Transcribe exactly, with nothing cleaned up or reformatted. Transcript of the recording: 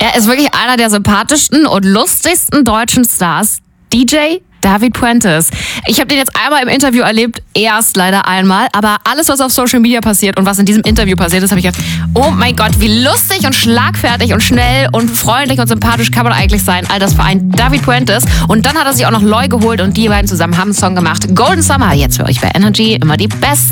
Er ist wirklich einer der sympathischsten und lustigsten deutschen Stars. D J David Puentes. Ich habe den jetzt einmal im Interview erlebt, erst leider einmal, aber alles, was auf Social Media passiert und was in diesem Interview passiert ist, habe ich gedacht, oh mein Gott, wie lustig und schlagfertig und schnell und freundlich und sympathisch kann man eigentlich sein. All das vereint David Puentes. Und dann hat er sich auch noch Loy geholt und die beiden zusammen haben einen Song gemacht. Golden Summer, jetzt für euch bei Energy, immer die besten